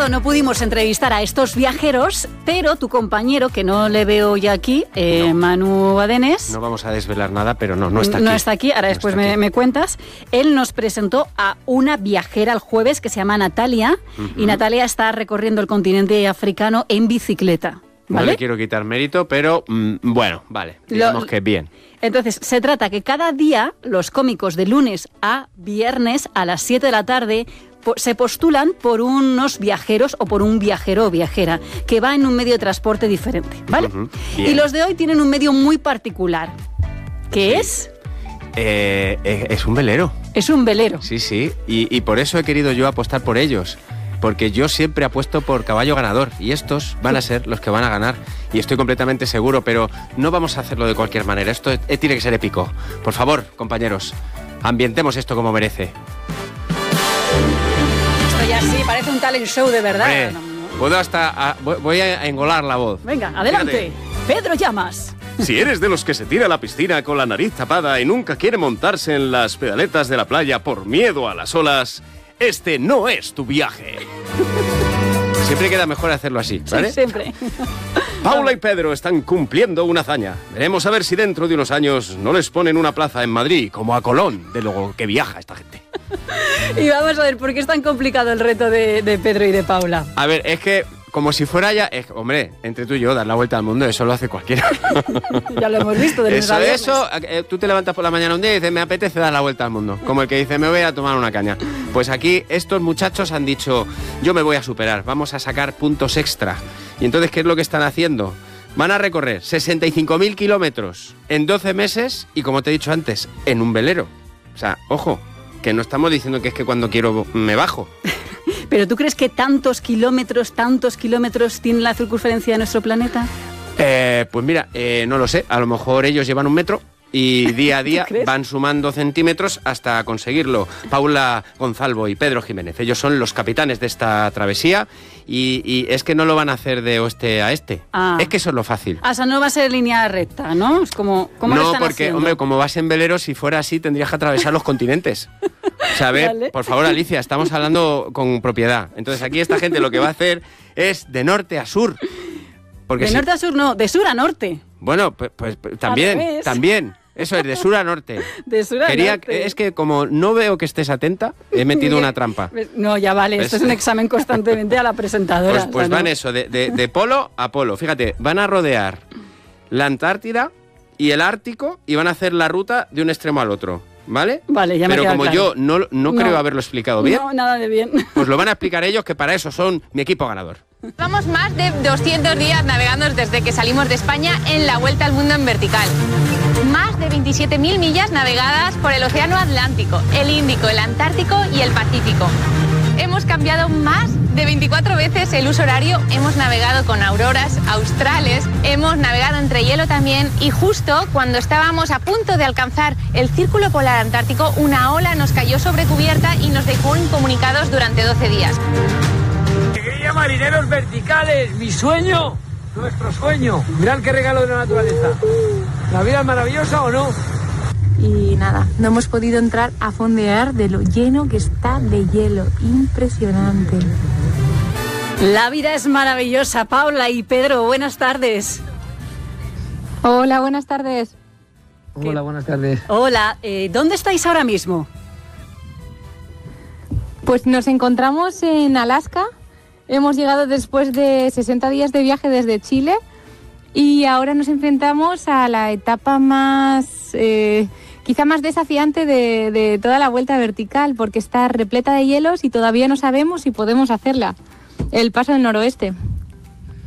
no pudimos entrevistar a estos viajeros, pero tu compañero, que no le veo ya aquí, Manu Badenes... No vamos a desvelar nada, pero no está aquí. No está aquí, ahora después me cuentas. Él nos presentó a una viajera el jueves que se llama Natalia, y Natalia está recorriendo el continente africano en bicicleta. ¿Vale? No le quiero quitar mérito, pero bueno, vale, digamos que bien. Entonces, se trata que cada día los cómicos de lunes a viernes a las 7 de la tarde se postulan por unos viajeros o por un viajero o viajera que va en un medio de transporte diferente, ¿vale? Y los de hoy tienen un medio muy particular. ¿Qué es? Es un velero. Es un velero. Sí, y por eso he querido yo apostar por ellos. Porque yo siempre apuesto por caballo ganador y estos van a ser los que van a ganar y estoy completamente seguro, pero no vamos a hacerlo de cualquier manera, esto tiene que ser épico. Por favor, compañeros, ambientemos esto como merece. Esto ya sí, parece un talent show de verdad. Puedo voy a engolar la voz. Venga, adelante. Fíjate. Pedro Llamas. Si eres de los que se tira a la piscina con la nariz tapada y nunca quiere montarse en las pedaletas de la playa por miedo a las olas, este no es tu viaje. Siempre queda mejor hacerlo así, ¿vale? Sí, siempre. Paula y Pedro están cumpliendo una hazaña. Veremos a ver si dentro de unos años no les ponen una plaza en Madrid, como a Colón, de lo que viaja esta gente. Y vamos a ver, ¿por qué es tan complicado el reto de Pedro y de Paula? A ver, es que como si fuera ya... hombre, entre tú y yo, dar la vuelta al mundo, eso lo hace cualquiera. Ya lo hemos visto. Tú te levantas por la mañana un día y dices, me apetece dar la vuelta al mundo. Como el que dice, me voy a tomar una caña. Pues aquí estos muchachos han dicho, yo me voy a superar, vamos a sacar puntos extra. Y entonces, ¿qué es lo que están haciendo? Van a recorrer 65.000 kilómetros en 12 meses y, como te he dicho antes, en un velero. O sea, ojo, que no estamos diciendo que es que cuando quiero me bajo. ¿Pero tú crees que tantos kilómetros tiene la circunferencia de nuestro planeta? Pues mira, no lo sé. A lo mejor ellos llevan 1 metro y día a día van sumando centímetros hasta conseguirlo. Paula Gonzalvo y Pedro Jiménez, ellos son los capitanes de esta travesía y es que no lo van a hacer de oeste a este. Es que eso es lo fácil. O sea, no va a ser línea recta, ¿no? Es como ¿cómo lo están porque, haciendo? Hombre, como vas en velero, si fuera así tendrías que atravesar los continentes. O sea, a ver, ¿vale? Por favor, Alicia, estamos hablando con propiedad. Entonces aquí esta gente lo que va a hacer es de norte a sur. Porque norte a sur no, de sur a norte. Bueno, pues también. Eso es, de sur a norte. De sur a norte. Es que como no veo que estés atenta, he metido una trampa. No, ya vale, esto es un examen constantemente a la presentadora. Pues van eso, de polo a polo. Fíjate, van a rodear la Antártida y el Ártico y van a hacer la ruta de un extremo al otro. ¿Vale? Vale, ya me Pero queda como claro. yo no creo haberlo explicado bien. No, nada de bien. Pues lo van a explicar ellos, que para eso son mi equipo ganador. Llevamos más de 200 días navegando desde que salimos de España en la Vuelta al Mundo en vertical. Más de 27.000 millas navegadas por el Océano Atlántico, el Índico, el Antártico y el Pacífico. Hemos cambiado más de 24 veces el uso horario, hemos navegado con auroras australes, hemos navegado entre hielo también y justo cuando estábamos a punto de alcanzar el Círculo Polar Antártico, una ola nos cayó sobre cubierta y nos dejó incomunicados durante 12 días. Alegría, marineros verticales, mi sueño, nuestro sueño. Mirad qué regalo de la naturaleza. ¿La vida es maravillosa o no? Y nada, no hemos podido entrar a fondear de lo lleno que está de hielo. Impresionante. La vida es maravillosa. Paula y Pedro, buenas tardes. Hola, buenas tardes. Hola, buenas tardes. Hola, ¿dónde estáis ahora mismo? Pues nos encontramos en Alaska. Hemos llegado después de 60 días de viaje desde Chile y ahora nos enfrentamos a la etapa más... quizá más desafiante de toda la vuelta vertical, porque está repleta de hielos y todavía no sabemos si podemos hacerla. El paso del noroeste.